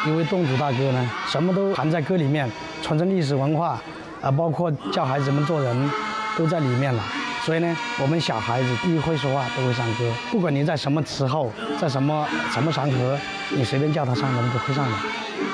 因为侗族大歌呢，什么都含在歌里面，传承历史文化，包括教孩子们做人，都在里面了。所以呢，我们小孩子第一会说话，都会唱歌。不管你在什么时候，在什么场合，你随便叫他唱，他们都会唱的。